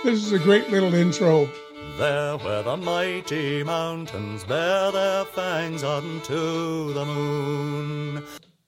This is a great little intro. There where the mighty mountains bear their fangs unto the moon.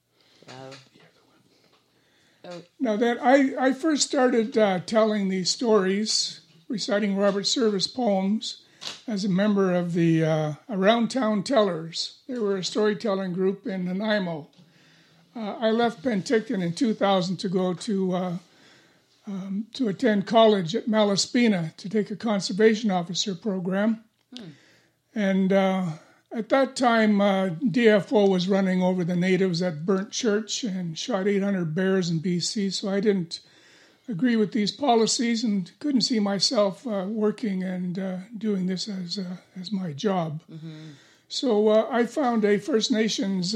Now that I first started telling these stories, reciting Robert Service poems, as a member of the Around Town Tellers. They were a storytelling group in Nanaimo. I left Penticton in 2000 to go to attend college at Malaspina to take a conservation officer program. And at that time, DFO was running over the natives at Burnt Church and shot 800 bears in BC, so I didn't agree with these policies and couldn't see myself working and doing this as my job. Mm-hmm. So I found a First Nations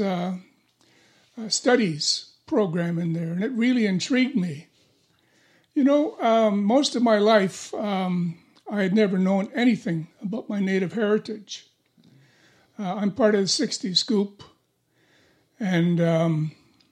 studies program in there, and it really intrigued me. You know, most of my life, I had never known anything about my Native heritage. I'm part of the 60 Scoop, and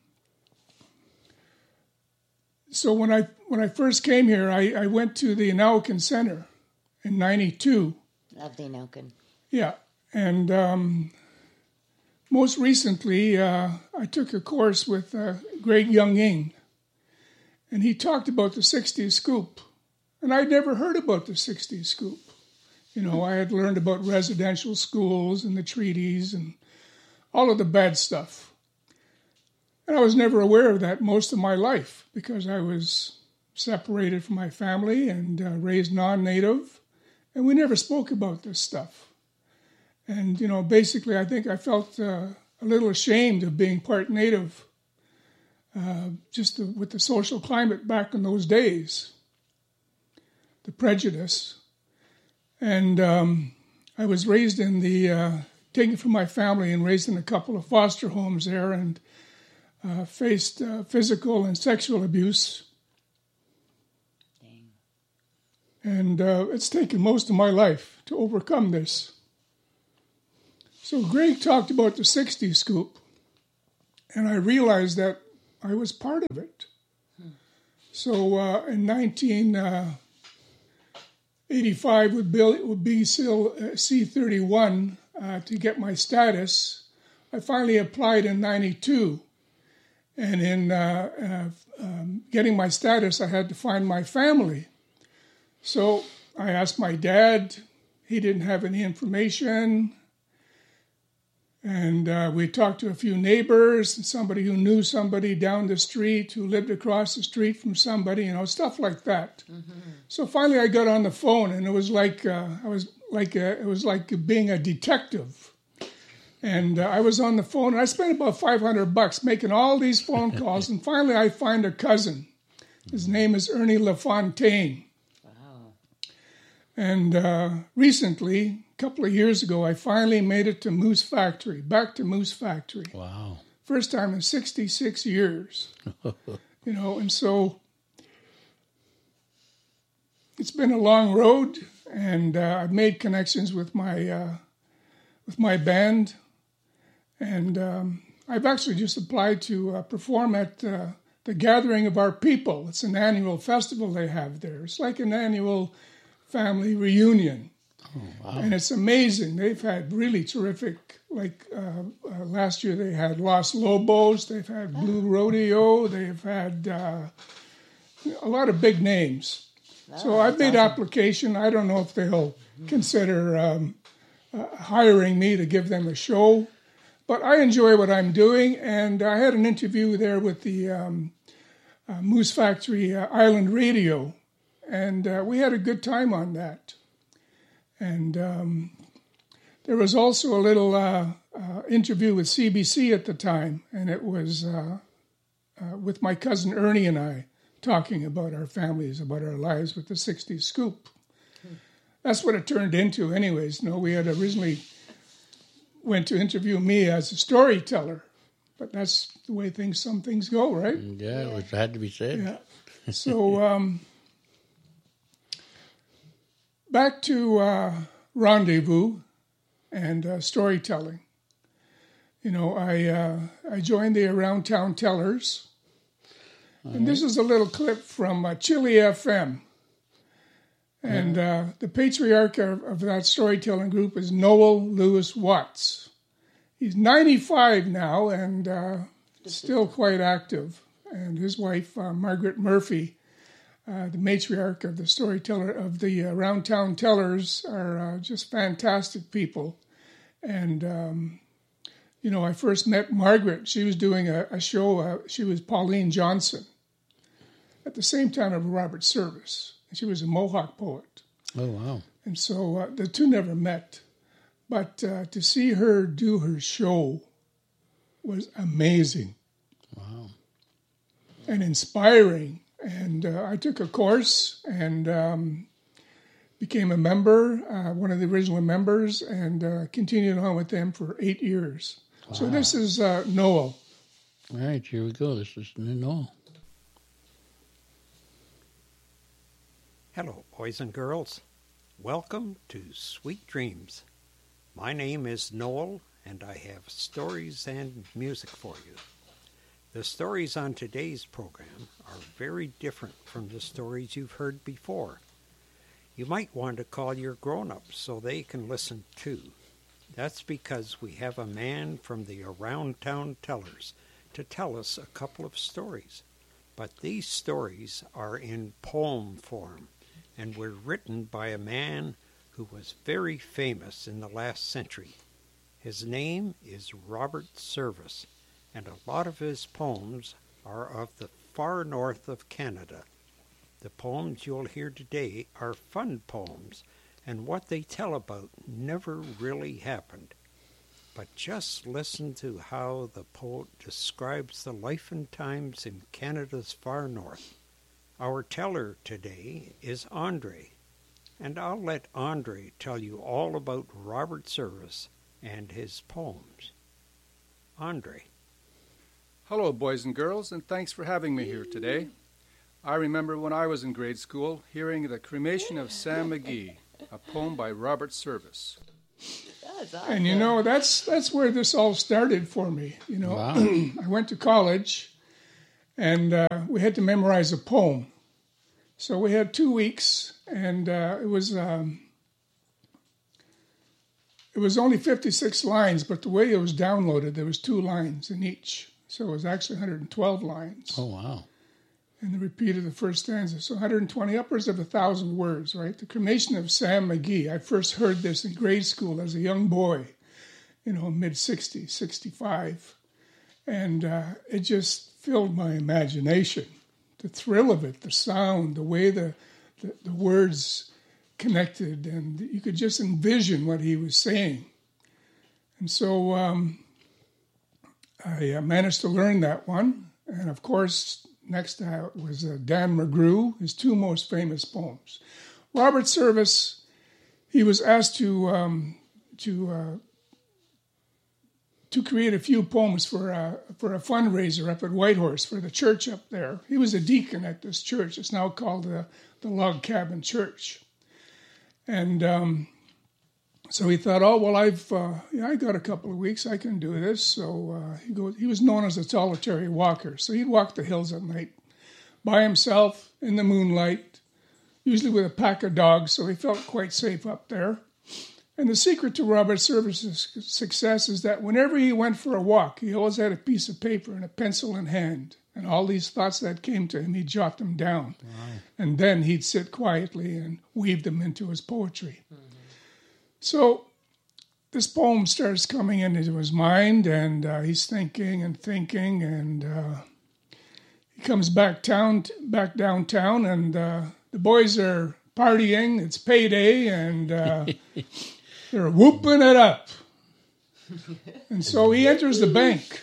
so when I first came here, I went to the Anauken Center in '92. Love the Anauken. Yeah, and most recently, I took a course with Greg Young-Ing, and he talked about the 60 Scoop, and I'd never heard about the 60 Scoop. You know, I had learned about residential schools and the treaties and all of the bad stuff. And I was never aware of that most of my life because I was separated from my family and raised non-Native, and we never spoke about this stuff. And, you know, basically I think I felt a little ashamed of being part Native, with the social climate back in those days, the prejudice. And I was raised in taken from my family and raised in a couple of foster homes there and faced physical and sexual abuse. Dang. And it's taken most of my life to overcome this. So Greg talked about the 60 Scoop, and I realized that I was part of it. So in 1985 would be still C31 to get my status. I finally applied in '92, and in getting my status, I had to find my family. So I asked my dad. He didn't have any information. And we talked to a few neighbors, and somebody who knew somebody down the street who lived across the street from somebody, you know, stuff like that. Mm-hmm. So finally, I got on the phone, and it was like being a detective. And I was on the phone, and I spent about $500 making all these phone calls, and finally, I find a cousin. His name is Ernie LaFontaine. Wow! And recently, a couple of years ago, I finally made it to Moose Factory, back to Moose Factory. Wow. First time in 66 years. You know, and so it's been a long road, and I've made connections with my band, and I've actually just applied to perform at the Gathering of Our People. It's an annual festival they have there. It's like an annual family reunion. Oh, wow. And it's amazing. They've had really terrific, last year they had Los Lobos, they've had Blue Rodeo, they've had a lot of big names. So I've made application. I don't know if they'll consider hiring me to give them a show, but I enjoy what I'm doing. And I had an interview there with the Moose Factory Island Radio, and we had a good time on that. And there was also a little interview with CBC at the time, and it was with my cousin Ernie and I talking about our families, about our lives with the 60 Scoop. That's what it turned into anyways. You know, we had originally went to interview me as a storyteller, but that's the way some things go, right? Yeah, it had to be said. Yeah. So back to Rendezvous and storytelling. You know, I joined the Around Town Tellers, and this is a little clip from Chili FM. And the patriarch of that storytelling group is Noel Lewis Watts. He's 95 now and still quite active. And his wife, Margaret Murphy, the matriarch of the storyteller of the Round Town Tellers, are just fantastic people. And, I first met Margaret. She was doing a show. She was Pauline Johnson at the same time of Robert Service. She was a Mohawk poet. Oh, wow. And so the two never met. But to see her do her show was amazing. Wow. And inspiring. And I took a course and became a member, one of the original members, and continued on with them for 8 years. Wow. So this is Noel. All right, here we go. This is Noel. Hello, boys and girls. Welcome to Sweet Dreams. My name is Noel, and I have stories and music for you. The stories on today's program are very different from the stories you've heard before. You might want to call your grown-ups so they can listen too. That's because we have a man from the Around Town Tellers to tell us a couple of stories. But these stories are in poem form and were written by a man who was very famous in the last century. His name is Robert Service, and a lot of his poems are of the far north of Canada. The poems you'll hear today are fun poems, and what they tell about never really happened. But just listen to how the poet describes the life and times in Canada's far north. Our teller today is Andre, and I'll let Andre tell you all about Robert Service and his poems. Andre. Hello, boys and girls, and thanks for having me here today. I remember when I was in grade school hearing The Cremation of Sam McGee, a poem by Robert Service. That's awesome. And that's where this all started for me. Wow. I went to college, and we had to memorize a poem. So we had 2 weeks, and it was only 56 lines, but the way it was downloaded, there was 2 lines in each. So it was actually 112 lines. Oh, wow. And the repeat of the first stanza. So 120, upwards of 1,000 words, right? The Cremation of Sam McGee. I first heard this in grade school as a young boy, mid-60s, 65. And it just filled my imagination. The thrill of it, the sound, the way the words connected, and you could just envision what he was saying. And so I managed to learn that one. And of course, next was Dan McGrew, his 2 most famous poems. Robert Service, he was asked to create a few poems for a fundraiser up at Whitehorse for the church up there. He was a deacon at this church. It's now called the Log Cabin Church. And so he thought, I got a couple of weeks, I can do this. So he was known as a solitary walker. So he'd walk the hills at night by himself in the moonlight, usually with a pack of dogs, so he felt quite safe up there. And the secret to Robert Service's success is that whenever he went for a walk, he always had a piece of paper and a pencil in hand. And all these thoughts that came to him, he'd jot them down. Wow. And then he'd sit quietly and weave them into his poetry. Mm-hmm. So this poem starts coming into his mind, and he's thinking, and he comes back downtown, and the boys are partying. It's payday, and they're whooping it up. And so he enters the bank.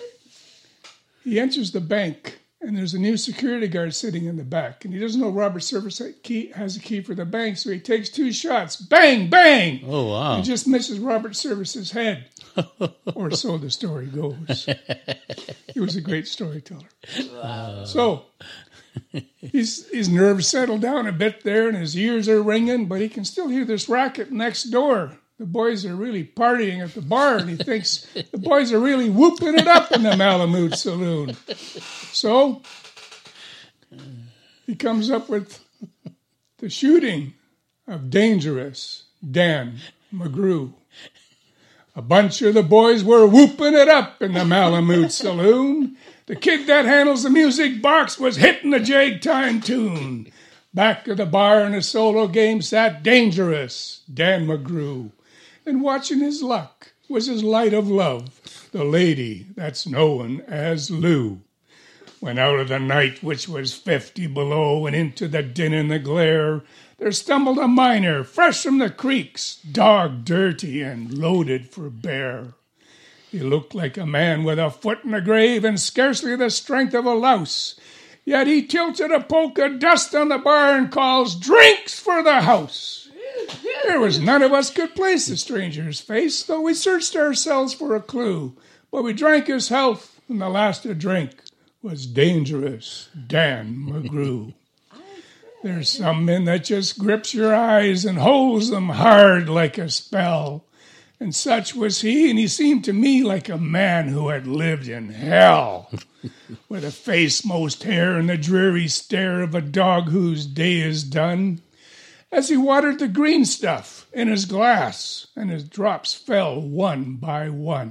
And there's a new security guard sitting in the back. And he doesn't know Robert Service has a key for the bank, so he takes 2 shots. Bang, bang! Oh, wow. And just misses Robert Service's head. Or so the story goes. He was a great storyteller. Wow. So his nerves settle down a bit there, and his ears are ringing, but he can still hear this racket next door. The boys are really partying at the bar, and he thinks the boys are really whooping it up in the Malamute Saloon. So he comes up with the shooting of Dangerous Dan McGrew. A bunch of the boys were whooping it up in the Malamute Saloon. The kid that handles the music box was hitting the jag-time tune. Back of the bar in a solo game sat Dangerous Dan McGrew. And watching his luck was his light of love, the lady that's known as Lou. When out of the night, which was 50 below, and into the din and the glare, there stumbled a miner, fresh from the creeks, dog dirty and loaded for bear. He looked like a man with a foot in the grave and scarcely the strength of a louse. Yet he tilted a poke of dust on the bar and calls, "Drinks for the house!" There was none of us could place the stranger's face, though we searched ourselves for a clue. But we drank his health, and the last to drink was Dangerous Dan McGrew. There's some men that just grips your eyes and holds them hard like a spell. And such was he, and he seemed to me like a man who had lived in hell. With a face most hair and the dreary stare of a dog whose day is done. As he watered the green stuff in his glass, and his drops fell one by one.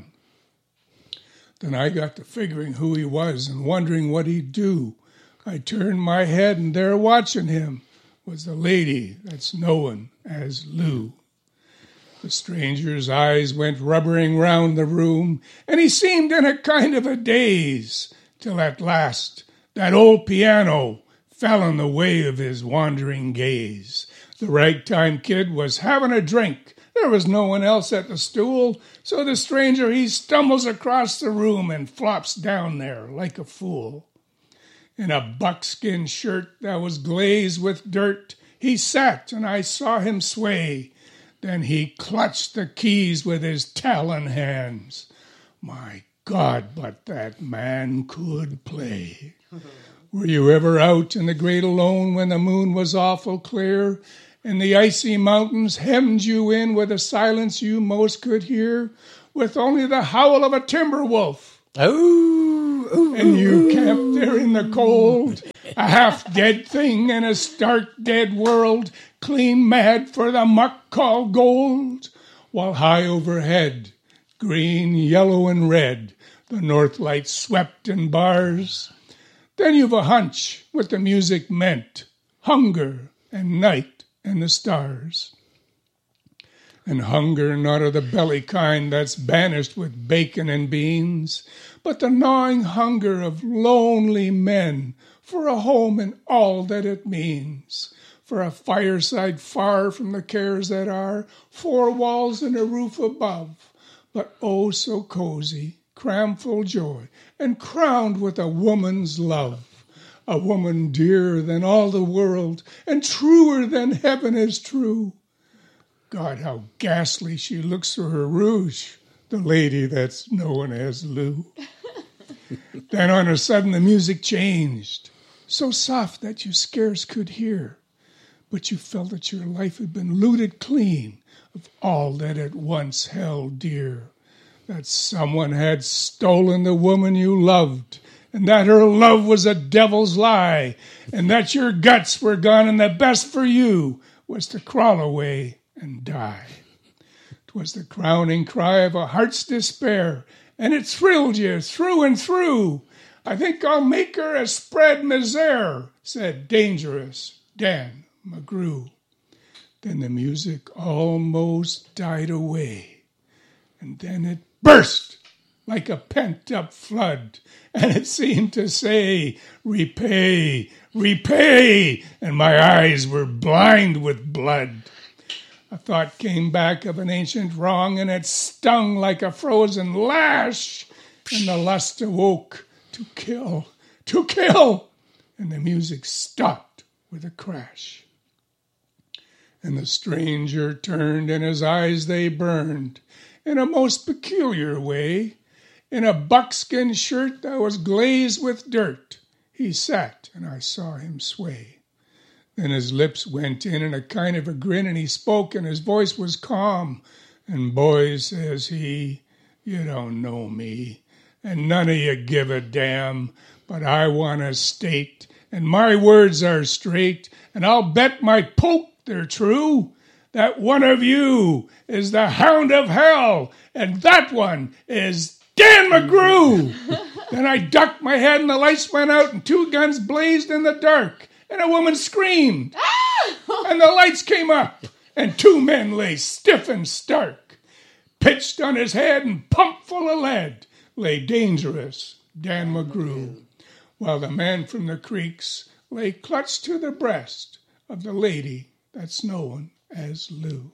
Then I got to figuring who he was and wondering what he'd do. I turned my head, and there watching him was the lady that's known as Lou. The stranger's eyes went rubbering round the room, and he seemed in a kind of a daze, till at last that old piano fell in the way of his wandering gaze. The ragtime kid was having a drink. There was no one else at the stool, so the stranger he stumbles across the room and flops down there like a fool. In a buckskin shirt that was glazed with dirt, he sat, and I saw him sway. Then he clutched the keys with his talon hands. My God, but that man could play. Were you ever out in the great alone when the moon was awful clear, and the icy mountains hemmed you in with a silence you most could hear, with only the howl of a timber wolf? And you camped there in the cold, a half-dead thing in a stark dead world, clean mad for the muck called gold, while high overhead, green, yellow, and red, the north lights swept in bars. Then you've a hunch what the music meant, hunger and night and the stars. And hunger not of the belly kind that's banished with bacon and beans, but the gnawing hunger of lonely men for a home and all that it means, for a fireside far from the cares that are, 4 walls and a roof above, but oh so cozy, cramful joy, and crowned with a woman's love, a woman dearer than all the world, and truer than heaven is true. God, how ghastly she looks through her rouge, the lady that's known as Lou. Then on a sudden the music changed, so soft that you scarce could hear, but you felt that your life had been looted clean of all that it once held dear, that someone had stolen the woman you loved, and that her love was a devil's lie, and that your guts were gone, and the best for you was to crawl away and die. 'Twas the crowning cry of a heart's despair, and it thrilled you through and through. I think I'll make her a spread misere, said Dangerous Dan McGrew. Then the music almost died away, and then it burst like a pent-up flood, and it seemed to say, repay, repay, and my eyes were blind with blood. A thought came back of an ancient wrong, and it stung like a frozen lash, and the lust awoke to kill, and the music stopped with a crash. And the stranger turned, and his eyes they burned in a most peculiar way. In a buckskin shirt that was glazed with dirt, he sat, and I saw him sway. Then his lips went in a kind of a grin, and he spoke, and his voice was calm. And boys, says he, you don't know me, and none of you give a damn, but I want to state, and my words are straight, and I'll bet my poke they're true, that one of you is the Hound of Hell, and that one is Dan McGrew. Then I ducked my head and the lights went out and 2 guns blazed in the dark and a woman screamed and the lights came up and 2 men lay stiff and stark. Pitched on his head and pumped full of lead lay dangerous Dan McGrew, while the man from the creeks lay clutched to the breast of the lady that's known as Lou.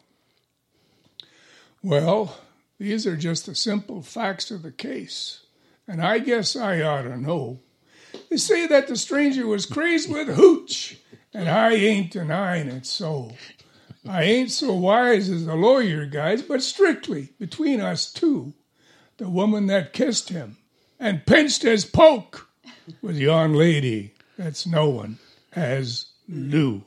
Well, these are just the simple facts of the case, and I guess I ought to know. They say that the stranger was crazed with hooch, and I ain't denying it so. I ain't so wise as the lawyer guys, but strictly between us two, the woman that kissed him and pinched his poke was yon lady that's known as Lou.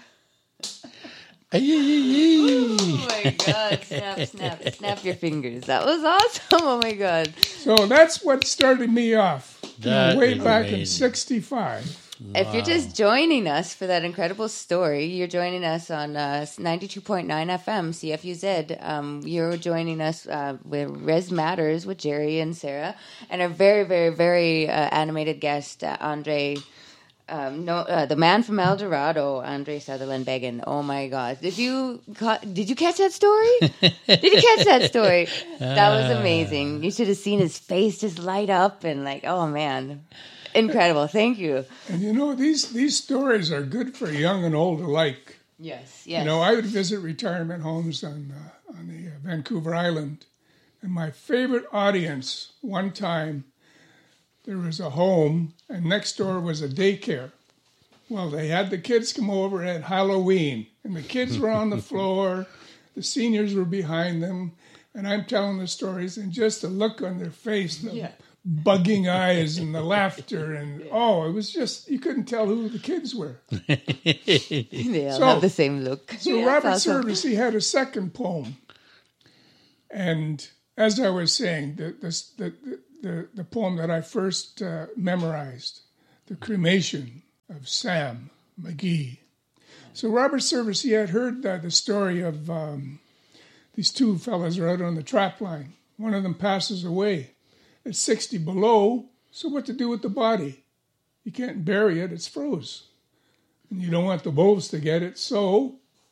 Oh my God, snap your fingers. That was awesome. Oh my God. So that's what started me off That way is back in amazing. 65. If you're just joining us for that incredible story, you're joining us on 92.9 FM, CFUZ. You're joining us with Res Matters with Jerry and Sarah, and our very, very, very animated guest, Andre. The man from El Dorado, Andre Sutherland Beggin. Oh my God! Did you catch that story? Did you catch that story? That was amazing. You should have seen his face just light up and like, oh man, incredible! Thank you. And you know, these stories are good for young and old alike. Yes. You know, I would visit retirement homes on the Vancouver Island, and my favorite audience one time, there was a home, and next door was a daycare. Well, they had the kids come over at Halloween, and the kids were on the floor, the seniors were behind them, and I'm telling the stories, and just the look on their face, the bugging eyes and the laughter, and it was just, you couldn't tell who the kids were. They all have the same look. So Robert Service, he had a second poem, and as I was saying, the poem that I first memorized, The Cremation of Sam McGee. So Robert Service, he had heard the story of these 2 fellas are out on the trap line. One of them passes away at 60 below, so what to do with the body? You can't bury it, it's froze. And you don't want the wolves to get it, so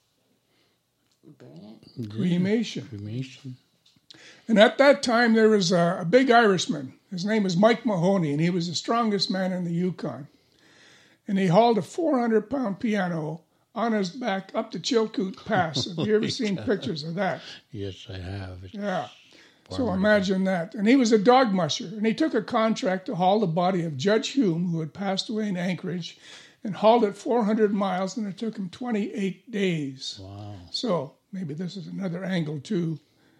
cremation. And at that time, there was a big Irishman. His name was Mike Mahoney, and he was the strongest man in the Yukon. And he hauled a 400-pound piano on his back up the Chilkoot Pass. Have you ever seen pictures of that? Yes, I have. Yeah. So imagine that. And he was a dog musher, and he took a contract to haul the body of Judge Hume, who had passed away in Anchorage, and hauled it 400 miles, and it took him 28 days. Wow. So maybe this is another angle, too.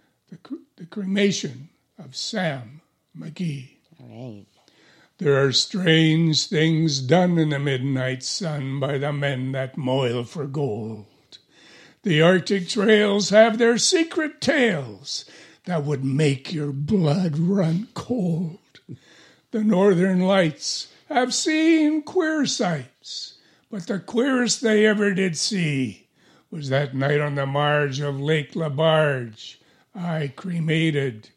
The cremation of Sam McGee. All right. There are strange things done in the midnight sun by the men that moil for gold. The Arctic trails have their secret tales that would make your blood run cold. The northern lights have seen queer sights, but the queerest they ever did see was that night on the marge of Lake Labarge. I cremated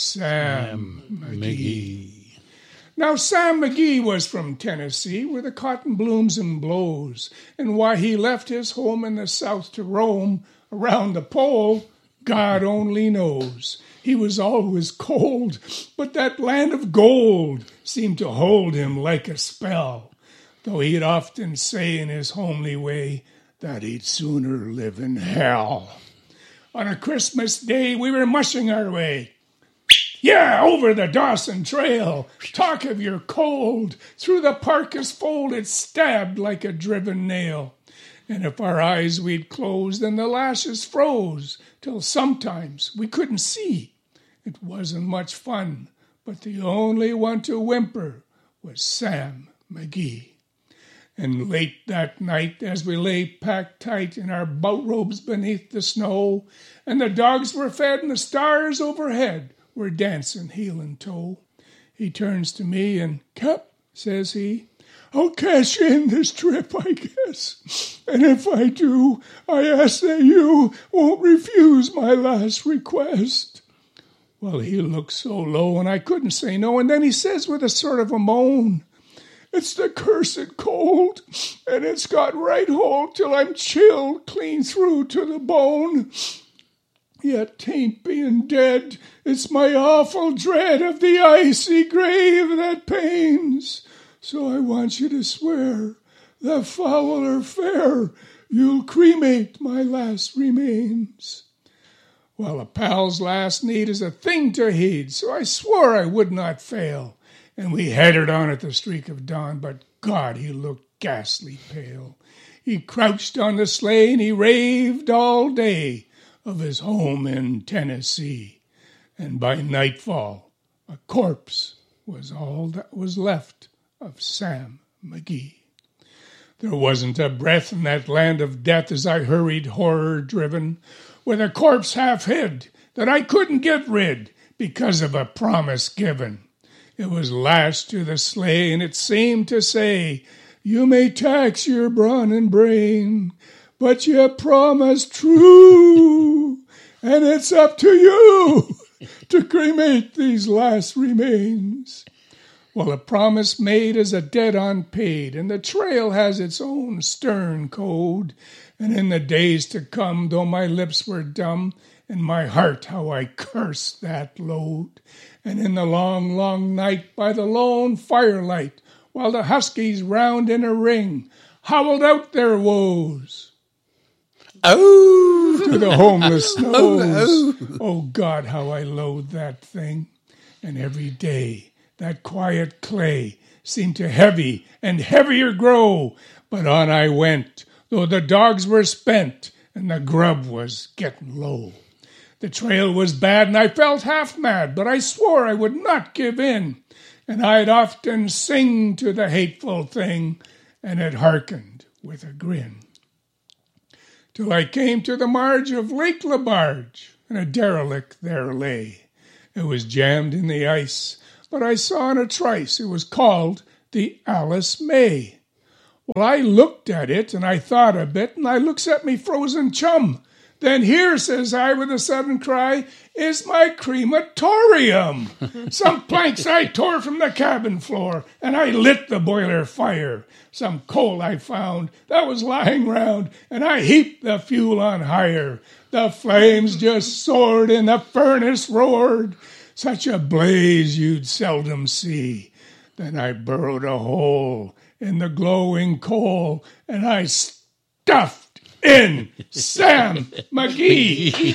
Sam McGee. Now, Sam McGee was from Tennessee, where the cotton blooms and blows, and why he left his home in the south to roam around the pole, God only knows. He was always cold, but that land of gold seemed to hold him like a spell, though he'd often say in his homely way that he'd sooner live in hell. On a Christmas day, we were mushing our way. Yeah, over the Dawson Trail. Talk of your cold. Through the parka's fold it stabbed like a driven nail. And if our eyes we'd close, then the lashes froze, till sometimes we couldn't see. It wasn't much fun, but the only one to whimper was Sam McGee. And late that night, as we lay packed tight in our boat robes beneath the snow, and the dogs were fed and the stars overhead were dancing heel and toe, he turns to me and, "Cap," says he, I'll cash in this trip, I guess. And if I do, I ask that you won't refuse my last request." Well, he looked so low, and I couldn't say no. And then he says with a sort of a moan, "It's the cursed cold, and it's got right hold till I'm chilled clean through to the bone. Yet 'tain't being dead, it's my awful dread of the icy grave that pains. So I want you to swear that foul or fair, you'll cremate my last remains." Well, a pal's last need is a thing to heed, so I swore I would not fail. And we headed on at the streak of dawn, but God, he looked ghastly pale. He crouched on the sleigh and he raved all day of his home in Tennessee. And by nightfall, a corpse was all that was left of Sam McGee. There wasn't a breath in that land of death as I hurried horror-driven, with a corpse half hid that I couldn't get rid because of a promise given. It was lashed to the sleigh, and it seemed to say, "You may tax your brawn and brain, but you promised true, and it's up to you to cremate these last remains." Well, a promise made is a debt unpaid, and the trail has its own stern code. And in the days to come, though my lips were dumb, in my heart how I cursed that load. And in the long, long night by the lone firelight, while the huskies round in a ring howled out their woes Oh! to the homeless snows. Oh, God, how I loathed that thing. And every day that quiet clay seemed to heavy and heavier grow. But on I went, though the dogs were spent and the grub was getting low. The trail was bad and I felt half mad, but I swore I would not give in. And I'd often sing to the hateful thing, and it hearkened with a grin. Till I came to the marge of Lake Labarge, and a derelict there lay. It was jammed in the ice, but I saw in a trice it was called the Alice May. Well, I looked at it, and I thought a bit, and I looks at me frozen chum. "Then here," says I with a sudden cry, "is my crematorium." Some planks I tore from the cabin floor, and I lit the boiler fire. Some coal I found that was lying round, and I heaped the fuel on higher. The flames just soared and the furnace roared, such a blaze you'd seldom see. Then I burrowed a hole in the glowing coal, and I stuffed in Sam McGee.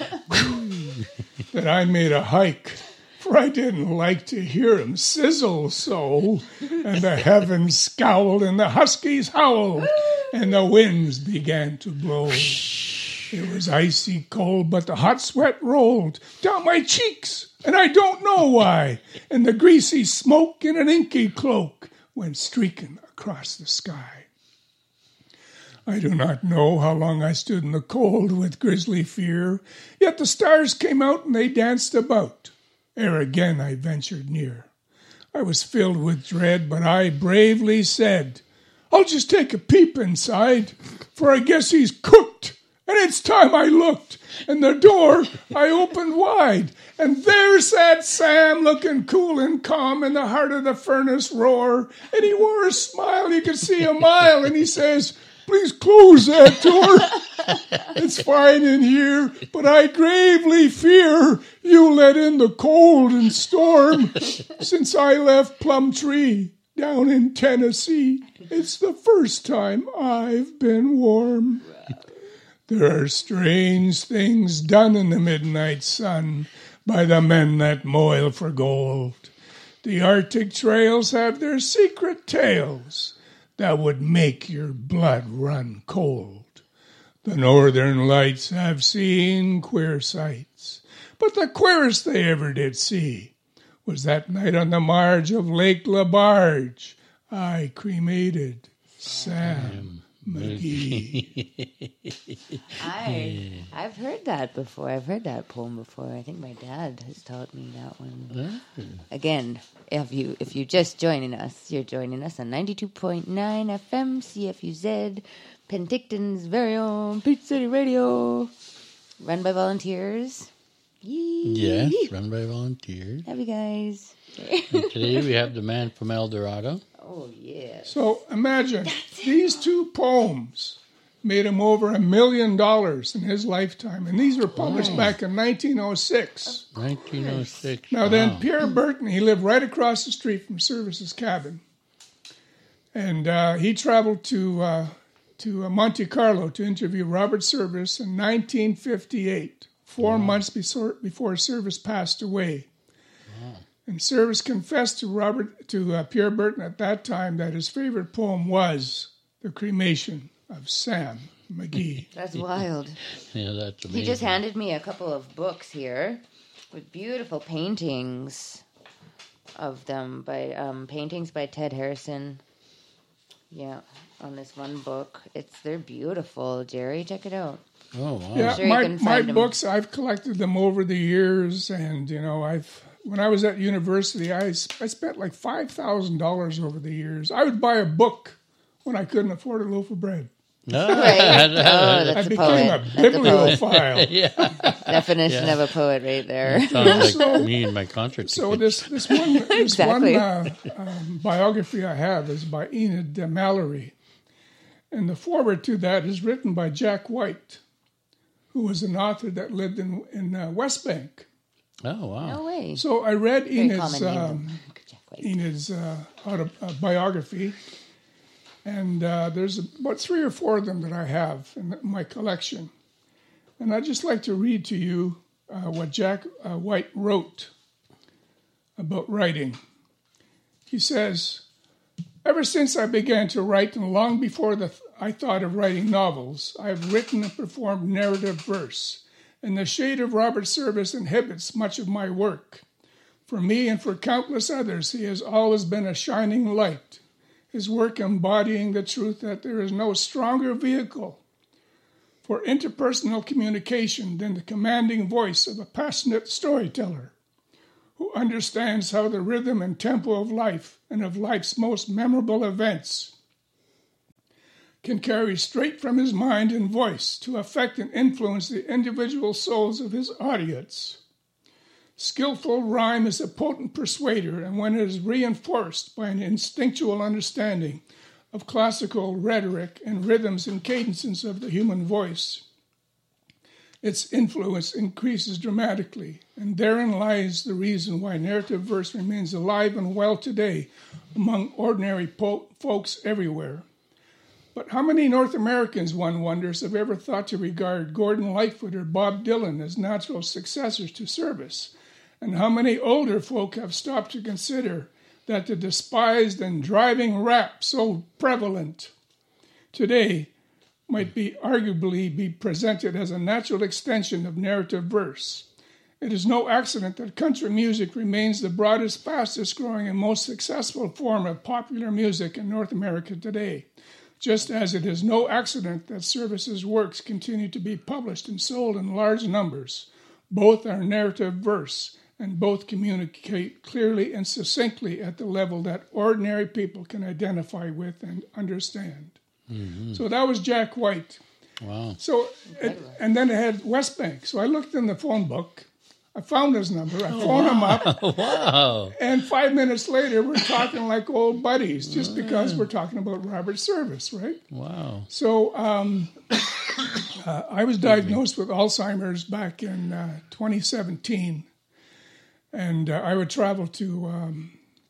Then I made a hike, for I didn't like to hear him sizzle so. And the heavens scowled, and the huskies howled, and the winds began to blow. It was icy cold, but the hot sweat rolled down my cheeks, and I don't know why. And the greasy smoke in an inky cloak went streaking across the sky. I do not know how long I stood in the cold with grisly fear, yet the stars came out and they danced about, ere again I ventured near. I was filled with dread, but I bravely said, "I'll just take a peep inside, for I guess he's cooked." And it's time I looked, and the door I opened wide, and there sat Sam looking cool and calm in the heart of the furnace roar, and he wore a smile you could see a mile, and he says, "Please close that door. It's fine in here, but I gravely fear you'll let in the cold and storm. Since I left Plumtree down in Tennessee, it's the first time I've been warm." There are strange things done in the midnight sun by the men that moil for gold. The Arctic trails have their secret tales that would make your blood run cold. The northern lights have seen queer sights, but the queerest they ever did see was that night on the marge of Lake Labarge I cremated Sam McGee. I've heard that before. I've heard that poem before. I think my dad has taught me that one. Again, if you're just joining us, you're joining us on 92.9 FM CFUZ, Penticton's very own Peach City Radio, run by volunteers. Yee. Yes, run by volunteers. Love you guys. And today we have the man from El Dorado. Oh, yeah. So imagine these two poems made him over $1 million in his lifetime, and these were published back in 1906. 1906. Now then, Pierre Berton, he lived right across the street from Service's cabin, and he traveled to Monte Carlo to interview Robert Service in 1958, 4 months before Service passed away. And Service confessed to Pierre Berton at that time that his favorite poem was The Cremation of Sam McGee. That's wild. Yeah, that's amazing. He just handed me a couple of books here with beautiful paintings of them paintings by Ted Harrison. Yeah, on this one book. They're beautiful, Jerry. Check it out. Oh, wow. Yeah, sure you can my find 'em. books, I've collected them over the years, and when I was at university, I spent like $5,000 over the years. I would buy a book when I couldn't afford a loaf of bread. Right? Oh, I that's a became poet. a That's a poet. bibliophile. Definition of a poet right there. Sounds like me and my concert So tickets. this one Exactly. biography I have is by Enid Mallory, and the foreword to that is written by Jack White, who was an author that lived in West Bank. Oh, wow. No way. So I read Very Enid's common name. Jack White. Enid's biography, and there's about 3 or 4 of them that I have in my collection. And I'd just like to read to you what Jack White wrote about writing. He says, "Ever since I began to write, and long before I thought of writing novels, I have written and performed narrative verse, and the shade of Robert Service inhibits much of my work. For me and for countless others, he has always been a shining light, his work embodying the truth that there is no stronger vehicle for interpersonal communication than the commanding voice of a passionate storyteller who understands how the rhythm and tempo of life and of life's most memorable events can carry straight from his mind and voice to affect and influence the individual souls of his audience. Skillful rhyme is a potent persuader, and when it is reinforced by an instinctual understanding of classical rhetoric and rhythms and cadences of the human voice, its influence increases dramatically, and therein lies the reason why narrative verse remains alive and well today among ordinary folks everywhere. But how many North Americans, one wonders, have ever thought to regard Gordon Lightfoot or Bob Dylan as natural successors to Service? And how many older folk have stopped to consider that the despised and driving rap so prevalent today might arguably be presented as a natural extension of narrative verse? It is no accident that country music remains the broadest, fastest growing, and most successful form of popular music in North America today. Just as it is no accident that Service's works continue to be published and sold in large numbers. Both are narrative verse, and both communicate clearly and succinctly at the level that ordinary people can identify with and understand. Mm-hmm. So that was Jack White. Wow. So, and then it had West Bank. So I looked in the phone book. I found his number. I phoned him up. Wow. And 5 minutes later, we're talking like old buddies, just because we're talking about Robert Service, right? Wow. So I was diagnosed with Alzheimer's back in 2017, and I would travel to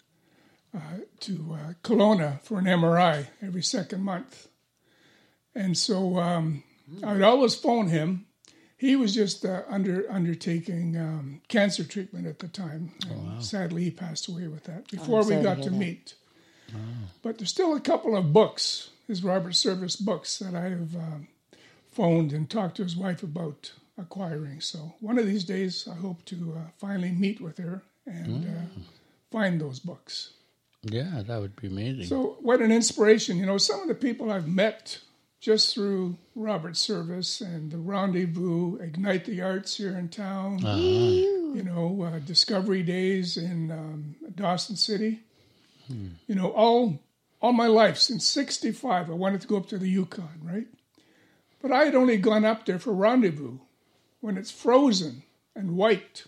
Kelowna for an MRI every second month. And so I would always phone him. He was just undertaking cancer treatment at the time. And sadly, he passed away with that before we got to meet. Wow. But there's still a couple of books, his Robert Service books, that I have phoned and talked to his wife about acquiring. So one of these days, I hope to finally meet with her and find those books. Yeah, that would be amazing. So what an inspiration. You know, some of the people I've met just through Robert Service and the Rendezvous, Ignite the Arts here in town, Discovery Days in Dawson City. All my life, since 65, I wanted to go up to the Yukon, right? But I had only gone up there for Rendezvous when it's frozen and white.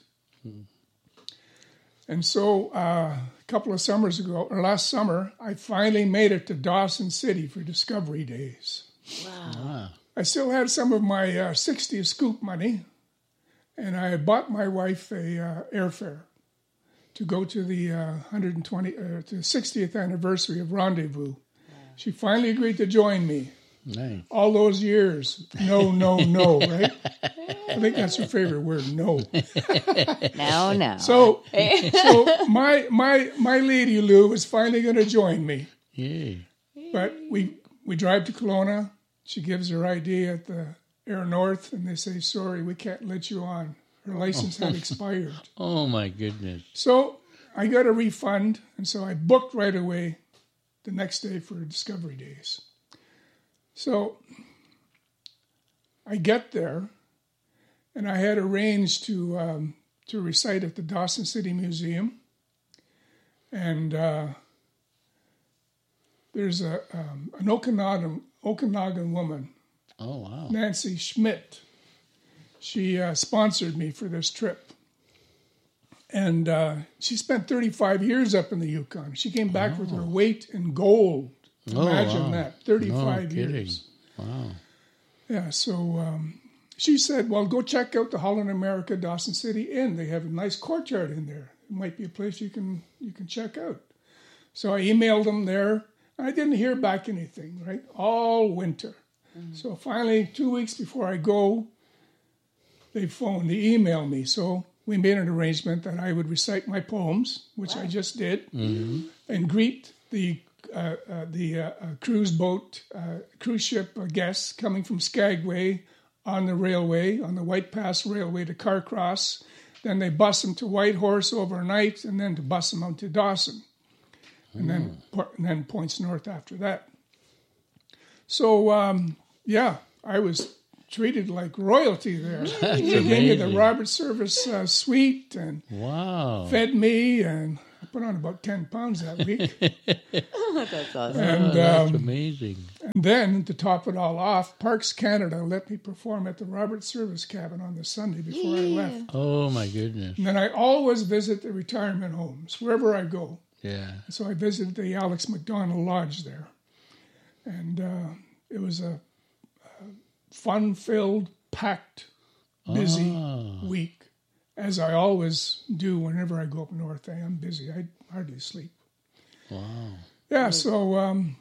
And so a couple of summers ago, or last summer, I finally made it to Dawson City for Discovery Days. Wow. I still had some of my 60th scoop money, and I had bought my wife a airfare to go to the 60th anniversary of Rendezvous. She finally agreed to join me. Nice. All those years, no, right? I think that's her favorite word, no. Now. So my lady Lou is finally going to join me. Yay. But we drive to Kelowna. She gives her ID at the Air North, and they say, sorry, we can't let you on. Her license had expired. Oh, my goodness. So I got a refund, and so I booked right away the next day for Discovery Days. So I get there, and I had arranged to recite at the Dawson City Museum. And there's an Okanagan woman, Oh, wow. Nancy Schmidt. She sponsored me for this trip. And she spent 35 years up in the Yukon. She came back with her weight in gold. Imagine that, 35 years. Wow. Yeah, so she said, well, go check out the Holland America Dawson City Inn. They have a nice courtyard in there. It might be a place you can check out. So I emailed them there. I didn't hear back anything, right? All winter. Mm-hmm. So finally, 2 weeks before I go, they emailed me. So we made an arrangement that I would recite my poems, which I just did, and greet the cruise ship guests coming from Skagway on the railway, on the White Pass Railway to Carcross. Then they bus them to Whitehorse overnight, and then to bus them out to Dawson, and then points north after that. So I was treated like royalty there. They gave me the Robert Service suite and fed me, and I put on about 10 pounds that week. That's awesome. And, That's amazing. And then, to top it all off, Parks Canada let me perform at the Robert Service cabin on the Sunday before I left. Oh, my goodness. And then I always visit the retirement homes, wherever I go. Yeah. So I visited the Alex McDonald Lodge there. And it was a fun-filled, packed, busy week, as I always do whenever I go up north. I am busy. I hardly sleep. Wow. Yeah, so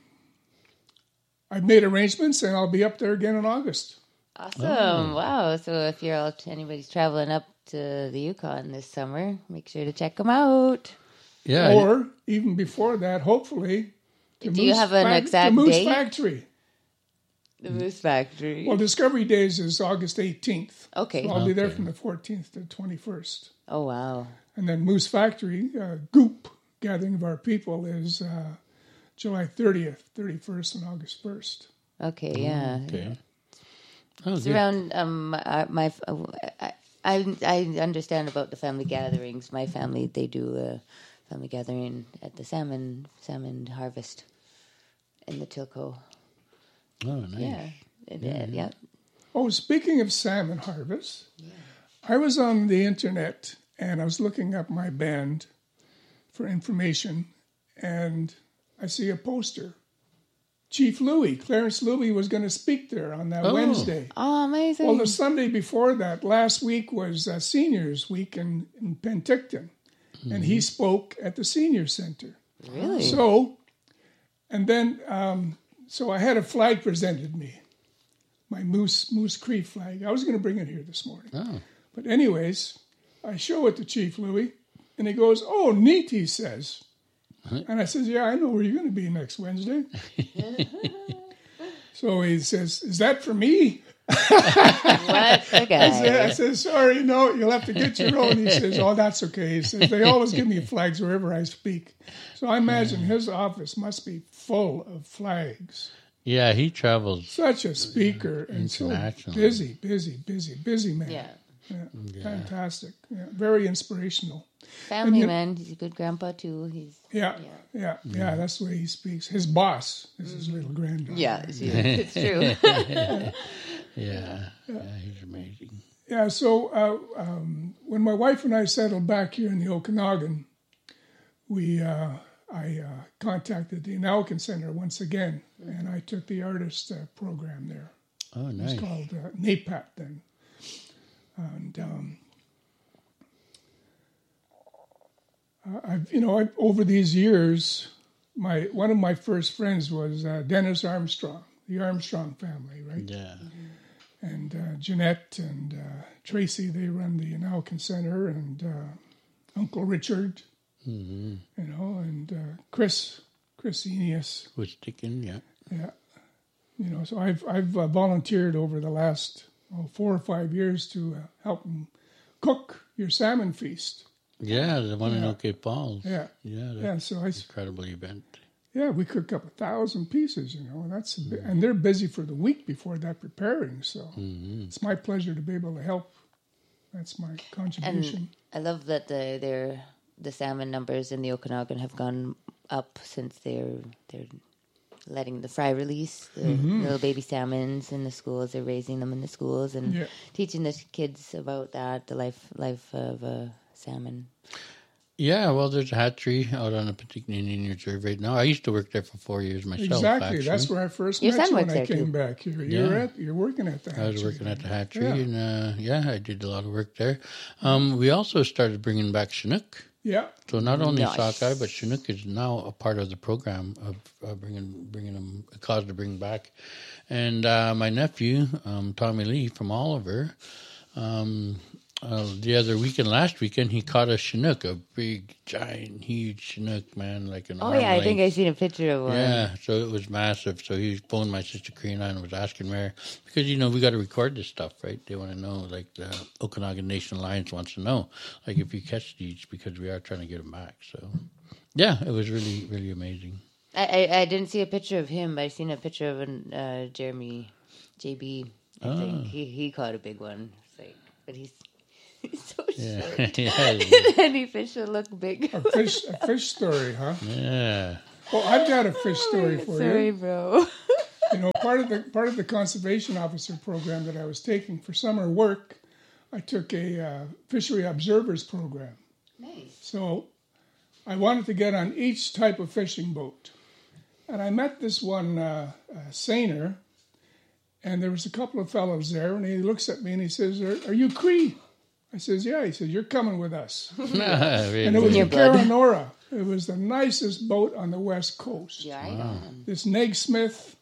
I've made arrangements, and I'll be up there again in August. Awesome. Wow. So if anybody's traveling up to the Yukon this summer, make sure to check them out. Yeah. Or even before that, hopefully, Do you have an exact Moose date? Factory. The Moose Factory. Well, Discovery Days is August 18th. Okay. So I'll be there from the 14th to the 21st. Oh, wow. And then Moose Factory, Goop, Gathering of Our People, is July 30th, 31st, and August 1st. Okay, yeah. Okay. Oh, It's good. around I understand about the family gatherings. My family, they do a family gathering at the salmon harvest in the Tilco. Oh, nice. Yeah. Oh, speaking of salmon harvest, I was on the internet and I was looking up my band for information, and I see a poster. Chief Louis, Clarence Louis, was going to speak there on that Wednesday. Oh, amazing. Well, the Sunday before that, last week, was Seniors Week in Penticton, and he spoke at the Senior Center. Really? So, and then, so I had a flag presented me, my Moose Cree flag. I was going to bring it here this morning. Oh. But anyways, I show it to Chief Louis, and he goes, "Oh, neat," he says. And I says, "Yeah, I know where you're going to be next Wednesday." So he says, "Is that for me?" What a guy. I said, "Sorry, no, you'll have to get your own." He says, "Oh, that's okay." He says, "They always give me flags wherever I speak." So I imagine his office must be full of flags. Yeah, he travels. Such a speaker and so Internationally. busy man. Yeah. Yeah. Fantastic. Yeah. Very inspirational. Family man. He's a good grandpa, too. He's Yeah. That's the way he speaks. His boss is his little granddaughter. Yeah, it's true. Yeah, he's amazing. Yeah, so when my wife and I settled back here in the Okanagan, I contacted the Anaukin Center once again, and I took the artist program there. Oh, nice. It's called NAPAT then. And I've over these years, one of my first friends was Dennis Armstrong, the Armstrong family, right? Yeah. And Jeanette and Tracy, they run the Anaukin Center, and Uncle Richard, and Chris Enius. Was sticking, yeah. Yeah. So I've volunteered over the last 4 or 5 years to help them cook your salmon feast. Yeah, the one in OK Falls. Yeah. Yeah, So incredible event. Yeah, we cook up 1,000 pieces, and that's and they're busy for the week before that preparing. So it's my pleasure to be able to help. That's my contribution. And I love that the salmon numbers in the Okanagan have gone up since they're letting the fry release the little baby salmons in the schools. They're raising them in the schools and teaching the kids about that, the life of salmon. Yeah, well, there's a hatchery out on a particular Indian Reserve right now. I used to work there for 4 years myself. Exactly, actually. That's where I first Your met son you when works I there, came too. back here. You're working at the hatchery. I was working at the hatchery, Yeah. and I did a lot of work there. We also started bringing back Chinook. Yeah, So not only Nice. sockeye, but Chinook is now a part of the program of bringing them, a cause to bring back. And my nephew, Tommy Lee from Oliver, the other weekend, last weekend, he caught a Chinook, a big, giant, huge Chinook, man, like an arm I think I length. seen a picture of one. Yeah, so it was massive. So he phoned my sister Karina and was asking where, because, we got to record this stuff, right? They want to know, like the Okanagan Nation Alliance wants to know, like if you catch these, because we are trying to get them back. So, yeah, it was really, really amazing. I didn't see a picture of him, but I seen a picture of Jeremy JB. I think he caught a big one. It's like, but he's so short. Yeah. Any fish will look big. a fish story, huh? Yeah. Well, I've got a fish story for Sorry, you. bro. Part of the conservation officer program that I was taking for summer work, I took a fishery observers program. Nice. So I wanted to get on each type of fishing boat. And I met this one seiner, and there was a couple of fellows there, and he looks at me and he says, Are you Cree? I says, yeah. He says, you're coming with us. And it was Your the blood. Caranora. It was the nicest boat on the West Coast. Yeah, I know. This Neg Smith,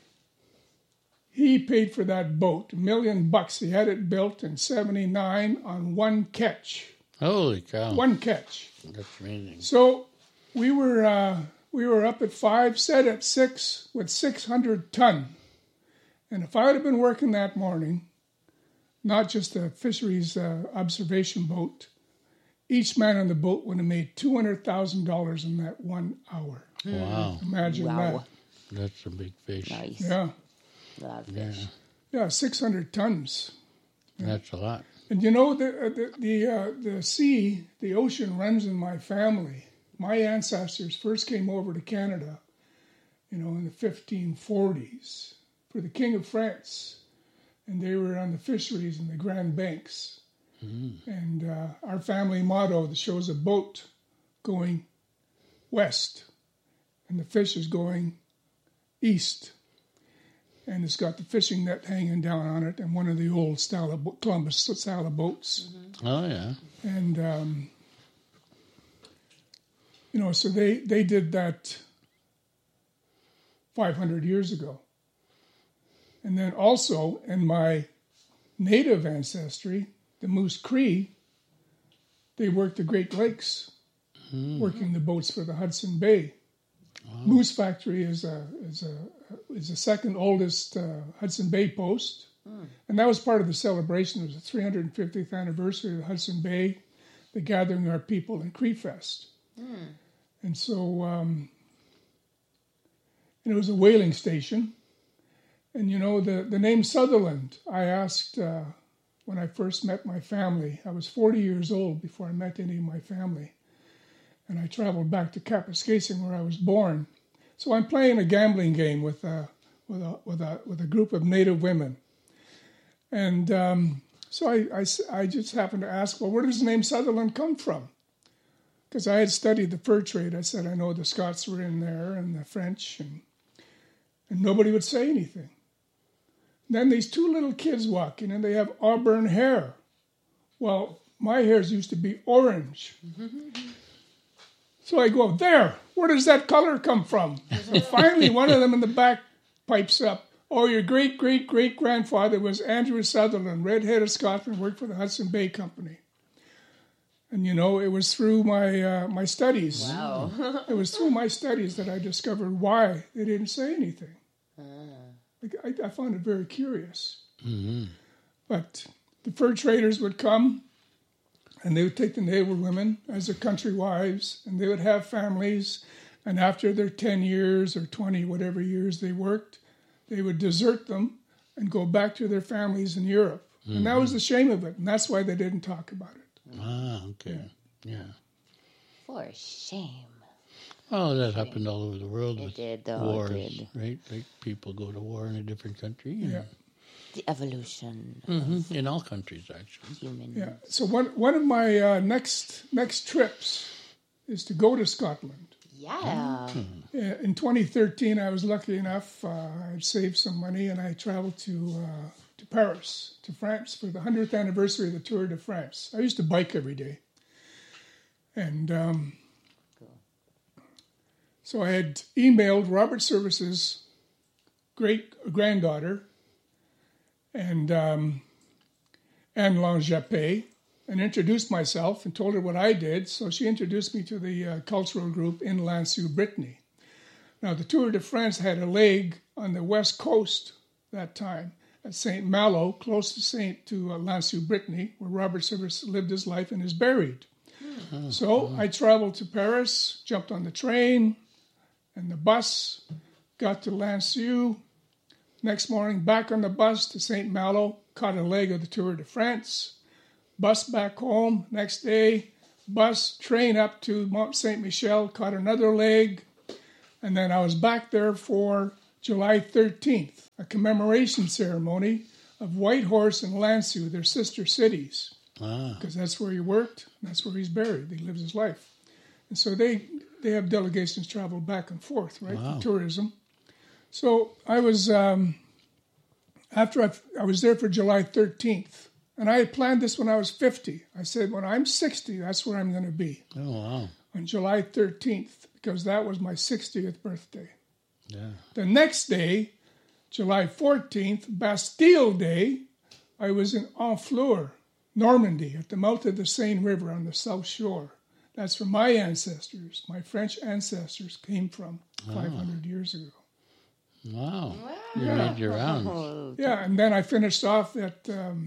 he paid for that boat $1 million. He had it built in '79 on one catch. Holy cow. One catch. That's amazing. So we were up at 5, set at 6 with 600 ton. And if I would have been working that morning, not just a fisheries observation boat, each man on the boat would have made $200,000 in that 1 hour. Wow. Imagine Wow. That's a big fish. Nice. that. A lot of Yeah. fish. Yeah, 600 tons. That's a lot. And the sea, the ocean runs in my family. My ancestors first came over to Canada, in the 1540s for the King of France. And they were on the fisheries in the Grand Banks. And our family motto that shows a boat going west, and the fish is going east. And it's got the fishing net hanging down on it, and one of the old Columbus style of boats. Oh, yeah. And, so they did that 500 years ago. And then also in my native ancestry, the Moose Cree, they worked the Great Lakes, working the boats for the Hudson Bay. Moose Factory is the second oldest Hudson Bay post, and that was part of the celebration. It was the 350th anniversary of the Hudson Bay, the Gathering Our People and Cree Fest. And so, it was a whaling station. And you know, the name Sutherland, I asked when I first met my family. I was 40 years old before I met any of my family. And I traveled back to Kapuskasing where I was born. So I'm playing a gambling game with a group of Native women. And so I just happened to ask, well, where does the name Sutherland come from? Because I had studied the fur trade. I said, I know the Scots were in there and the French, and nobody would say anything. Then these two little kids walk in, and they have auburn hair. Well, my hairs used to be orange. So I go, there, where does that color come from? And finally, one of them in the back pipes up, oh, your great-great-great-grandfather was Andrew Sutherland, red-headed Scotsman, worked for the Hudson Bay Company. And, you know, it was through my studies. Wow. It was through my studies that I discovered why they didn't say anything. I found it very curious. Mm-hmm. But the fur traders would come, and they would take the native women as their country wives, and they would have families. And after their 10 years or 20, whatever years they worked, they would desert them and go back to their families in Europe. Mm-hmm. And that was the shame of it, and that's why they didn't talk about it. Ah, okay. Yeah. For shame. Oh, that happened all over the world It with did, though. wars, It did. right? Like people go to war in a different country. Yeah. The evolution Mm-hmm. In all countries, actually. of human. Yeah. So one of my next trips is to go to Scotland. Yeah. In 2013, I was lucky enough. I had saved some money, and I traveled to Paris, to France, for the 100th anniversary of the Tour de France. I used to bike every day, and so I had emailed Robert Service's great-granddaughter, and Anne Lange-Jappé, and introduced myself and told her what I did. So she introduced me to the cultural group in Lansieu, Brittany. Now, the Tour de France had a leg on the west coast that time at St. Malo, close to Lansieu, Brittany, where Robert Service lived his life and is buried. So I traveled to Paris, jumped on the train and the bus, got to Lansieu. Next morning, back on the bus to St. Malo, caught a leg of the Tour de France. Bus back home. Next day, bus, train up to Mont Saint Michel, caught another leg. And then I was back there for July 13th, a commemoration ceremony of Whitehorse and Lansieu, their sister cities. Because that's where he worked, and that's where he's buried. He lives his life. And so they have delegations travel back and forth, right, for tourism. So I was, after I was there for July 13th, and I had planned this when I was 50. I said, when I'm 60, that's where I'm going to be. Oh, wow. On July 13th, because that was my 60th birthday. Yeah. The next day, July 14th, Bastille Day, I was in Honfleur, Normandy, at the mouth of the Seine River on the South Shore. That's where my ancestors, my French ancestors, came from 500 years ago. Wow. You made your rounds. Yeah, and then I finished off at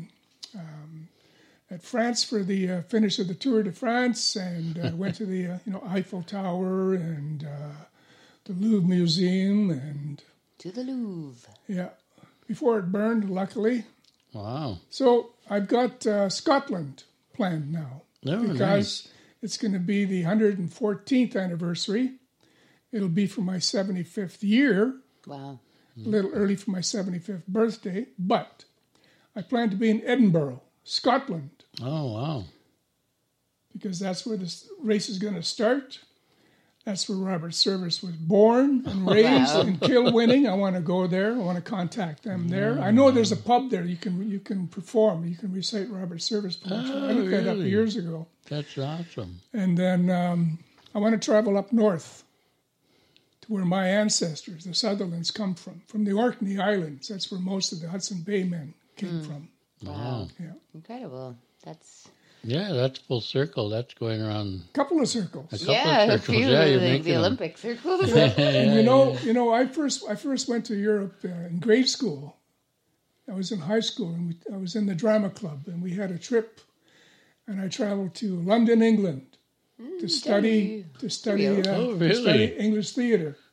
France for the finish of the Tour de France, and went to the Eiffel Tower and the Louvre Museum, and To the Louvre. yeah, before it burned, luckily. Wow. So I've got Scotland planned now because it's going to be the 114th anniversary. It'll be for my 75th year. Wow. A little early for my 75th birthday, but I plan to be in Edinburgh, Scotland, Oh, wow. because that's where this race is going to start. That's where Robert Service was born and raised in Kilwinning. I want to go there. I want to contact them there. I know there's a pub there. You can perform. You can recite Robert Service poetry. I looked that up years ago. That's awesome. And then I want to travel up north to where my ancestors, the Sutherlands, come from the Orkney Islands. That's where most of the Hudson Bay men came from. Wow. Yeah. Incredible. That's That's full circle. That's going around Couple of circles. a couple a of circles. few Yeah, you're like making the them. Olympic circles. And you know, I first went to Europe in grade school. I was in high school, and I was in the drama club, and we had a trip, and I traveled to London, England, to study Oh, really? English theater.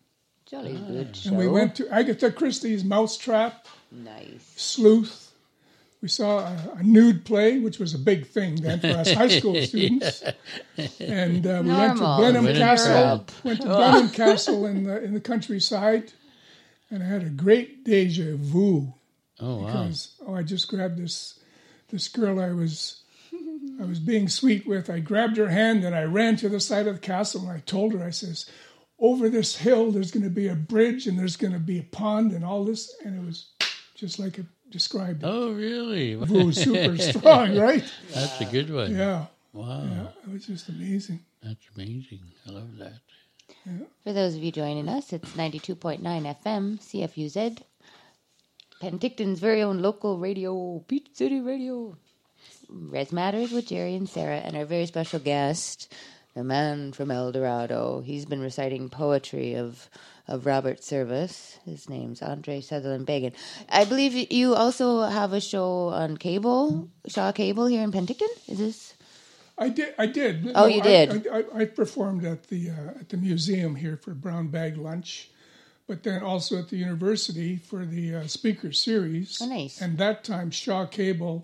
Jolly good show. And we went to Agatha Christie's Mousetrap, Nice. Sleuth. We saw a nude play, which was a big thing then for us high school students. And we went to Normal. Blenheim Went in Castle. Europe. Went to Blenheim Castle in the countryside, and I had a great deja vu. Oh, wow. Because I just grabbed this girl I was being sweet with. I grabbed her hand and I ran to the side of the castle and I told her, I says, over this hill there's going to be a bridge and there's going to be a pond and all this, and it was just like it described it. Oh, really? It was super strong, right? That's a good one. Yeah. Wow. Yeah, it was just amazing. That's amazing. I love that. For those of you joining us, it's 92.9 FM, CFUZ, Penticton's very own local radio, Peach City Radio. Res Matters with Jerry and Sarah, and our very special guest, the man from El Dorado. He's been reciting poetry of Robert Service. His name's Andre Sutherland Begin. I believe you also have a show on cable, Shaw Cable here in Penticton. Is this? I did. Oh, you did? I performed at the museum here for Brown Bag Lunch, but then also at the university for the speaker series. Oh, nice. And that time Shaw Cable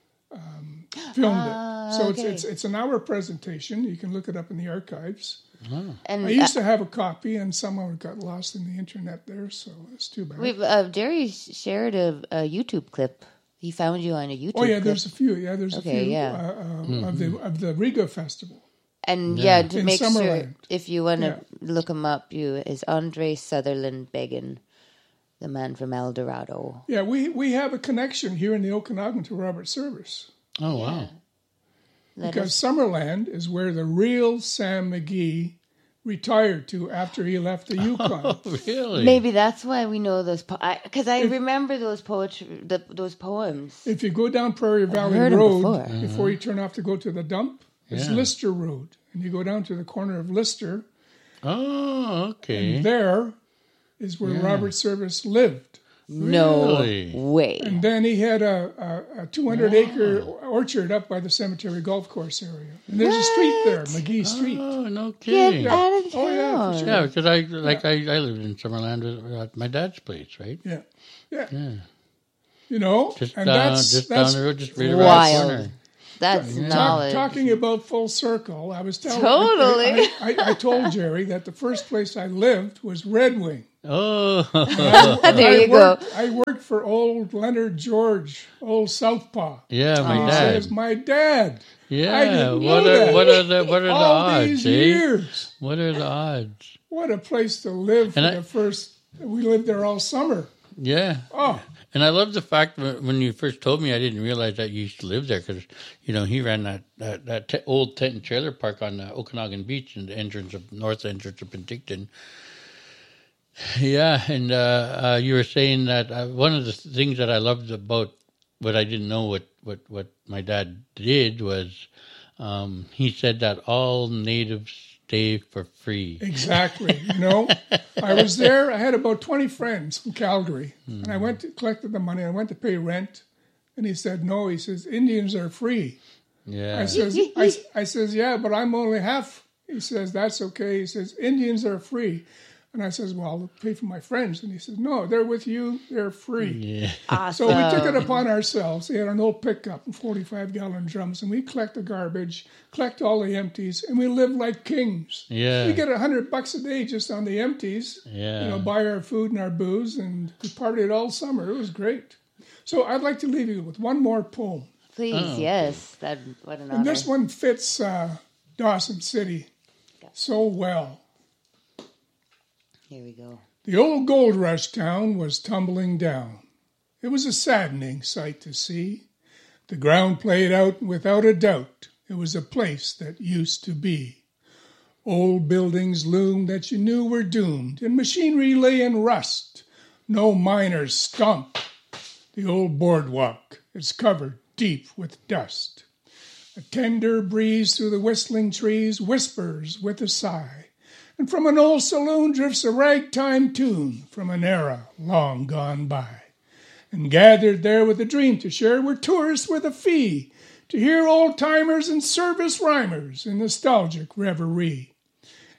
filmed it. So okay. it's an hour presentation. You can look it up in the archives. And I used to have a copy, and somehow it got lost in the internet there, so it's too bad. we've Jerry shared a YouTube clip. He found you on a YouTube Oh yeah, clip. there's a few. Yeah, there's Okay, a few yeah. of the Riga Festival. And to In make sure, Summerland. if you want to Yeah. look him up, is Andre Sutherland Begin, the man from El Dorado. Yeah, we have a connection here in the Okanagan to Robert Service. Oh, wow. Let Because us- Summerland is where the real Sam McGee retired to after he left the Yukon. Oh, really? maybe that's why we know those. Because I remember those poetry, those poems. If you go down Prairie Valley heard 'em Road before. before you turn off to go to the dump, it's Yeah. Lister Road. And you go down to the corner of Lister, Oh, okay. there is where Robert Service lived. No Really? way. And then he had a 200-acre orchard up by the cemetery golf course area. And there's a street there, McGee Street. Oh, no Get kidding. out of town. Oh, yeah, for sure. Yeah, because I lived in Summerland at my dad's place, right? Yeah. Yeah. Yeah. You know, Just and down, that's the road, just right around Wild. the corner. That's knowledge. talking about full circle. I was telling Totally. I told Jerry that the first place I lived was Red Wing. Oh, There you go. I worked for old Leonard George, old Southpaw. yeah, my He dad. says, my dad. I Yeah, didn't what know are that. what are the All odds, these eh? years. What are the odds? What a place to live for And the first. We lived there all summer. Yeah. Oh, And I love the fact that when you first told me, I didn't realize that you used to live there because, he ran that old tent and trailer park on Okanagan Beach in the north entrance of Penticton. Yeah, and you were saying that one of the things that I loved about what I didn't know what my dad did was he said that all natives stay for free. exactly. I was there. I had about 20 friends from Calgary. And I collected the money. I went to pay rent. And he said, no. He says, Indians are free. Yeah. I says, yeah, but I'm only half. He says, that's okay. He says, Indians are free. And I says, well, I'll pay for my friends. And he says, no, they're with you. They're free. Yeah. Awesome. So we took it upon ourselves. They had an old pickup and 45-gallon drums, and we collect the garbage, collect all the empties, and we live like kings. Yeah. We get $100 a day just on the empties. Yeah. Buy our food and our booze, and we partied all summer. It was great. So I'd like to leave you with one more poem. Please, yes. What an honor. And this one fits Dawson City so well. Here we go. The old gold rush town was tumbling down. It was a saddening sight to see. The ground played out without a doubt. It was a place that used to be. Old buildings loomed that you knew were doomed, and machinery lay in rust. No miners stomped the old boardwalk. It's covered deep with dust. A tender breeze through the whistling trees whispers with a sigh. And from an old saloon drifts a ragtime tune from an era long gone by. And gathered there with a dream to share were tourists with a fee to hear old-timers and service rhymers in nostalgic reverie.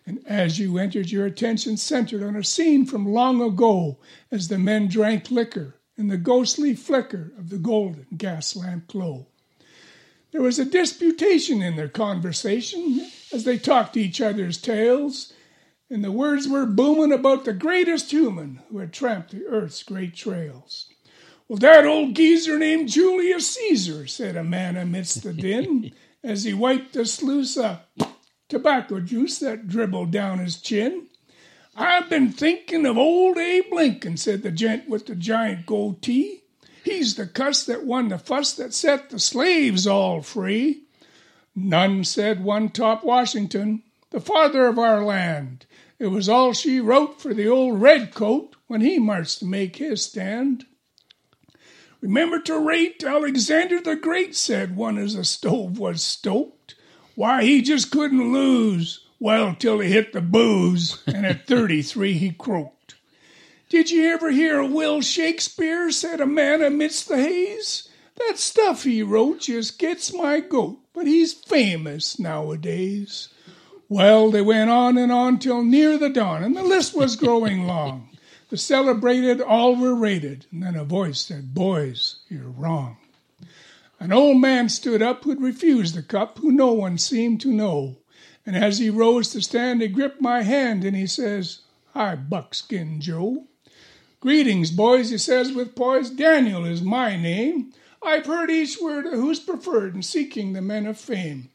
And as you entered, your attention centered on a scene from long ago as the men drank liquor in the ghostly flicker of the golden gas lamp glow. There was a disputation in their conversation as they talked each other's tales, and the words were booming about the greatest human who had tramped the earth's great trails. "Well, that old geezer named Julius Caesar," said a man amidst the din, as he wiped the sluice of tobacco juice that dribbled down his chin. "I've been thinking of old Abe Lincoln," said the gent with the giant goatee. "He's the cuss that won the fuss that set the slaves all free." "None," said one top Washington, "the father of our land. It was all she wrote for the old redcoat when he marched to make his stand." "Remember to rate Alexander the Great," said one as the stove was stoked. "Why, he just couldn't lose. Well, till he hit the booze, and at 33 he croaked." "Did you ever hear of Will Shakespeare?" said a man amidst the haze. "That stuff he wrote just gets my goat, but he's famous nowadays." Well, they went on and on till near the dawn, and the list was growing long. The celebrated all were rated, and then a voice said, "Boys, you're wrong." An old man stood up who'd refused the cup, who no one seemed to know. And as he rose to stand, he gripped my hand, and he says, "Hi, Buckskin Joe." "Greetings, boys," he says with poise. "Daniel is my name. I've heard each word of who's preferred in seeking the men of fame.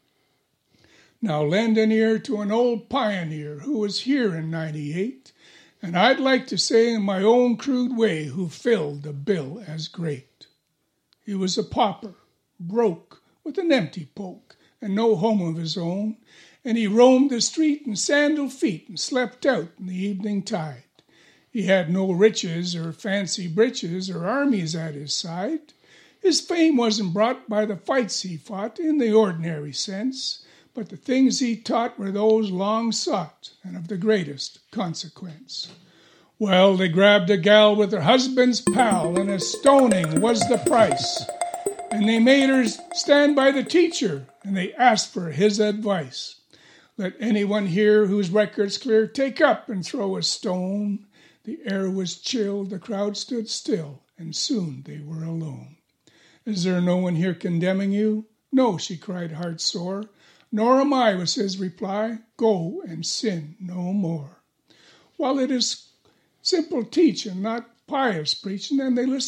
Now lend an ear to an old pioneer who was here in '98, and I'd like to say in my own crude way who filled the bill as great. He was a pauper, broke, with an empty poke, and no home of his own, and he roamed the street in sandal feet and slept out in the evening tide. He had no riches or fancy breeches or armies at his side. His fame wasn't brought by the fights he fought in the ordinary sense, but the things he taught were those long sought and of the greatest consequence. Well, they grabbed a gal with her husband's pal, and a stoning was the price. And they made her stand by the teacher, and they asked for his advice. Let anyone here whose record's clear take up and throw a stone. The air was chill, the crowd stood still, and soon they were alone. "Is there no one here condemning you?" "No," she cried, heart sore. "Nor am I," was his reply. "Go and sin no more." While it is simple teaching, not pious preaching, and they listened